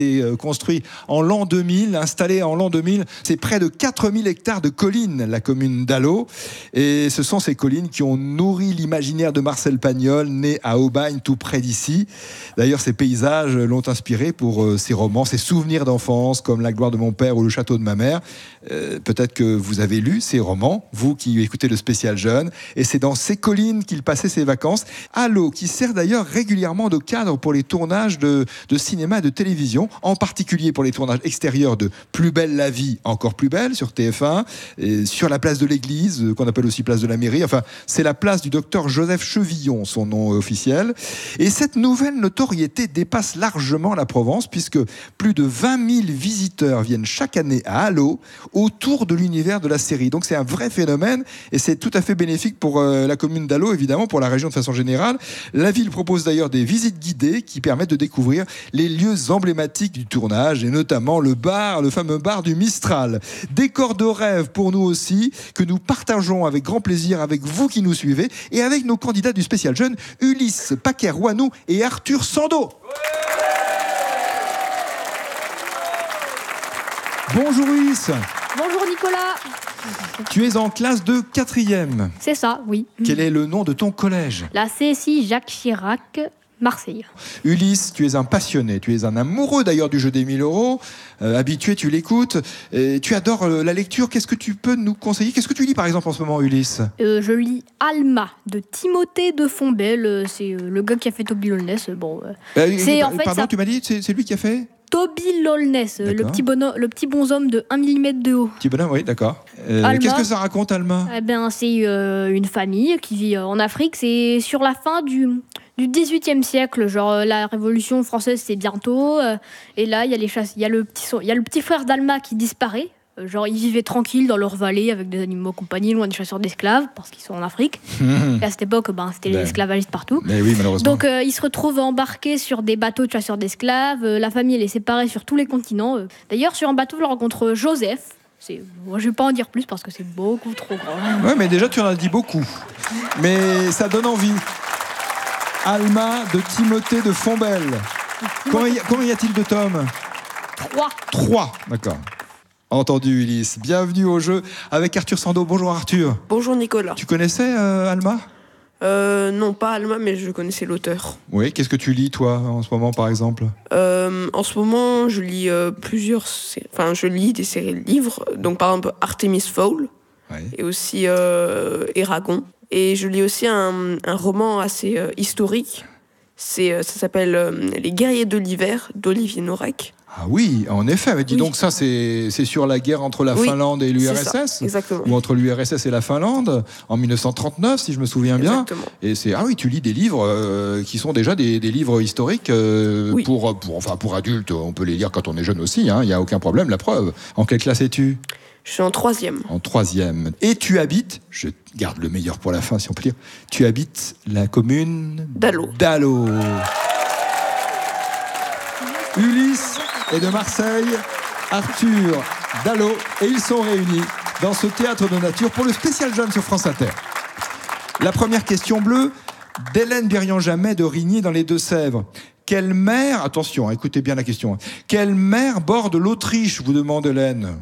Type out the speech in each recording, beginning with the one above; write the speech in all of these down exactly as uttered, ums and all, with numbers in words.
construit en l'an deux mille, installé en l'an deux mille. C'est près de quatre mille hectares de collines, la commune d'Allot. Et ce sont ces collines qui ont nourri l'imaginaire de Marcel Pagnol, né à Aubagne, tout près d'ici. D'ailleurs, ces paysages l'ont inspiré pour euh, ses romans, ses souvenirs d'enfance, comme La gloire de mon père ou Le château de ma mère. Euh, peut-être que vous avez lu ces romans, vous qui écoutez le spécial jeune. Et c'est dans ces collines qu'il passait ses vacances. Allot, qui sert d'ailleurs régulièrement de cadre pour les tournages de, de cinéma et de télévision, en particulier pour les tournages extérieurs de Plus belle la vie, encore plus belle sur T F un, et sur la place de l'église, qu'on appelle aussi place de la mairie. Enfin, c'est la place du docteur Joseph Chevillon, son nom officiel. Et cette nouvelle notoriété dépasse largement la Provence, puisque plus de vingt mille visiteurs viennent chaque année à Allot autour de l'univers de la série. Donc c'est un vrai phénomène et c'est tout à fait bénéfique pour euh, la commune d'Allot, évidemment, pour la région de façon générale. La ville propose d'ailleurs des visites guidées qui permettent de découvrir les lieux emblématiques du tournage, et notamment le bar, le fameux bar du Mistral. Décor de rêve pour nous aussi, que nous partageons avec grand plaisir avec vous qui nous suivez et avec nos candidats du spécial jeune, Ulysse Paquet-Rouanou et Arthur Sando. Bonjour Ulysse. Bonjour Nicolas. Tu es en classe de quatrième. C'est ça, oui. Quel est le nom de ton collège? La C S I Jacques Chirac, Marseille. Ulysse, tu es un passionné, tu es un amoureux d'ailleurs du jeu des mille euros, euh, habitué, tu l'écoutes, et tu adores euh, la lecture. Qu'est-ce que tu peux nous conseiller? Qu'est-ce que tu lis par exemple en ce moment, Ulysse? euh, Je lis Alma de Timothée de Fontbelle. C'est euh, le gars qui a fait Toby Lolness. Bon, euh, euh, c'est, euh, en fait, pardon, ça... tu m'as dit, c'est, c'est lui qui a fait Toby Lolness, le petit, bono... le petit bonhomme de un millimètre de haut. Petit bonhomme, oui, d'accord. Euh, qu'est-ce que ça raconte, Alma? Eh ben, c'est euh, une famille qui vit en Afrique. C'est sur la fin du... du dix-huitième siècle, genre la Révolution française c'est bientôt, euh, et là il y a les chasses, il y a le petit, il y a le petit frère d'Alma qui disparaît, euh, genre ils vivaient tranquilles dans leur vallée avec des animaux compagnie, loin des chasseurs d'esclaves parce qu'ils sont en Afrique. Et à cette époque, ben c'était ben, les esclavagistes partout. Mais oui, malheureusement. Donc euh, ils se retrouvent embarqués sur des bateaux de chasseurs d'esclaves. Euh, la famille elle est séparée sur tous les continents. Euh. D'ailleurs sur un bateau, je rencontre Joseph. C'est... Moi, je vais pas en dire plus parce que c'est beaucoup trop grand. Ouais, mais déjà tu en as dit beaucoup. Mais ça donne envie. Alma de Timothée de Fontbelle. Combien y, combien y a-t-il de tomes? Trois. Trois, d'accord. Entendu, Ulysse. Bienvenue au jeu avec Arthur Sando. Bonjour Arthur. Bonjour Nicolas. Tu connaissais euh, Alma? euh, Non, pas Alma, mais je connaissais l'auteur. Oui, qu'est-ce que tu lis toi en ce moment par exemple? euh, En ce moment, je lis euh, plusieurs... Sé... Enfin, je lis des séries de livres. Donc par exemple Artemis Fowl. Ouais. Et aussi euh, Eragon. Et je lis aussi un, un roman assez euh, historique. C'est, euh, ça s'appelle euh, Les guerriers de l'hiver d'Olivier Norek. Ah oui, en effet. Mais dis oui. donc, ça, c'est, c'est sur la guerre entre la oui, Finlande et l'U R S S. Exactement. Ou entre l'U R S S et la Finlande, en mille neuf cent trente-neuf, si je me souviens bien. Exactement. Et c'est, ah oui, tu lis des livres euh, qui sont déjà des, des livres historiques euh, oui. pour, pour, enfin, pour adultes. On peut les lire quand on est jeune aussi, il hein, n'y a aucun problème, la preuve. En quelle classe es-tu? Je suis en troisième. En troisième. Et tu habites, je garde le meilleur pour la fin si on peut dire, tu habites la commune d'Allot. d'Allot. Ulysse est de Marseille, Arthur d'Allot, et ils sont réunis dans ce théâtre de nature pour le spécial jeune sur France Inter. La première question bleue, d'Hélène Bérian-Jamet de Rigny dans les Deux-Sèvres. Quelle mer, attention, écoutez bien la question, quelle mer borde l'Autriche, vous demande Hélène?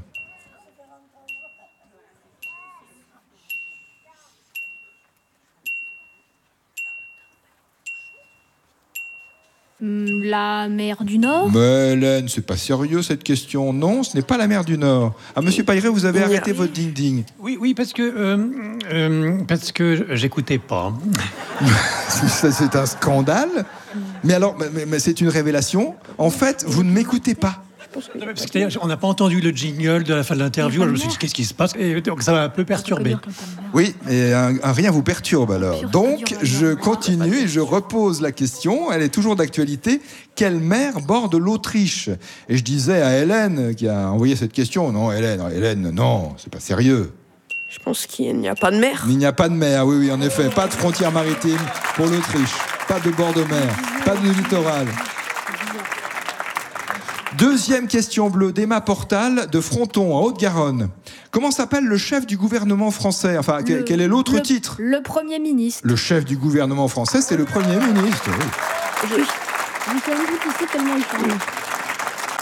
La mer du Nord? Mais Hélène, c'est pas sérieux cette question. Non, ce n'est pas la mer du Nord. Ah, Monsieur Pailleret, vous avez arrêté votre ding-ding. Oui, oui, parce que euh, euh, parce que j'écoutais pas. C'est un scandale. Mais alors, mais, mais c'est une révélation. En fait, vous ne m'écoutez pas. Non, parce que, on n'a pas entendu le jingle de la fin de l'interview. Alors je me suis dit, qu'est-ce qui se passe? Et donc ça m'a un peu perturbé. Oui, et un, un rien vous perturbe alors. Donc, je continue et je repose la question. Elle est toujours d'actualité. Quelle mer borde l'Autriche? Et je disais à Hélène, qui a envoyé cette question, non, Hélène, Hélène, non, c'est pas sérieux. Je pense qu'il n'y a pas de mer. Il n'y a pas de mer, oui, oui, en effet. Pas de frontière maritime pour l'Autriche. Pas de bord de mer. Pas de littoral. Deuxième question bleue d'Emma Portal de Fronton, en Haute-Garonne. Comment s'appelle le chef du gouvernement français? Enfin, le, quel est l'autre le, titre? Le Premier ministre. Le chef du gouvernement français, c'est le Premier ministre. Oui. Je, je, je tellement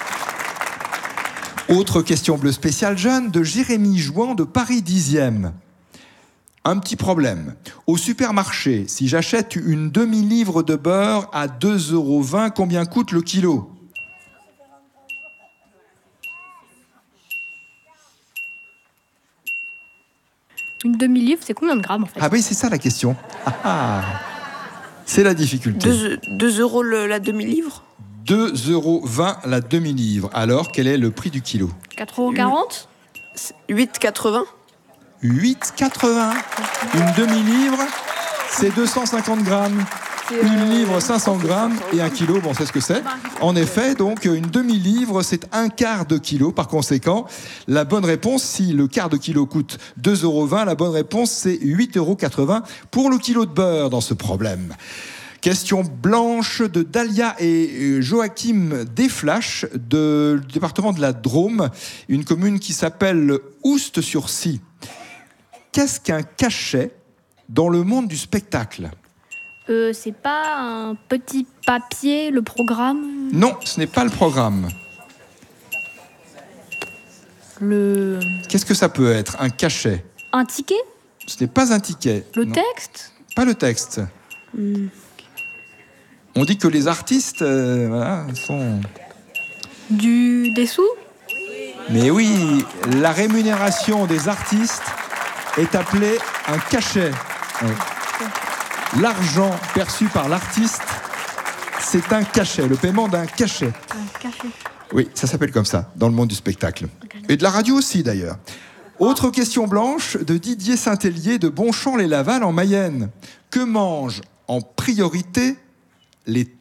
Autre question bleue spéciale jeune de Jérémy Jouan de Paris dixième. Un petit problème. Au supermarché, si j'achète une demi-livre de beurre à deux euros vingt, combien coûte le kilo ? Une demi-livre, c'est combien de grammes en fait? Ah oui, c'est ça la question. Ah, ah. C'est la difficulté. deux euros la demi-livre ? deux euros vingt la demi-livre. Alors, quel est le prix du kilo ? quatre euros quarante ? huit euros quatre-vingts. huit euros quatre-vingts. Une demi-livre, c'est deux cent cinquante grammes. Une livre, cinq cents grammes. Et un kilo, bon, c'est ce que c'est. En effet, donc, une demi-livre, c'est un quart de kilo. Par conséquent, la bonne réponse, si le quart de kilo coûte deux euros vingt, la bonne réponse, c'est huit euros quatre-vingts pour le kilo de beurre dans ce problème. Question blanche de Dalia et Joachim Desflash du département de la Drôme, une commune qui s'appelle Oust-sur-Scie. Qu'est-ce qu'un cachet dans le monde du spectacle ? euh, C'est pas un petit papier, le programme ? Non, ce n'est pas le programme. Le... Qu'est-ce que ça peut être, un cachet ? Un ticket ? Ce n'est pas un ticket. Le non. texte ? Pas le texte. Hmm. On dit que les artistes euh, voilà, sont... Du... Des sous ? Mais oui, la rémunération des artistes est appelée un cachet. Ouais. L'argent perçu par l'artiste, c'est un cachet, le paiement d'un cachet. Un cachet. Oui, ça s'appelle comme ça, dans le monde du spectacle. Et de la radio aussi, d'ailleurs. Autre question blanche de Didier Saint-Hélier de Bonchamp-les-Laval en Mayenne. Que mangent en priorité les taupes ?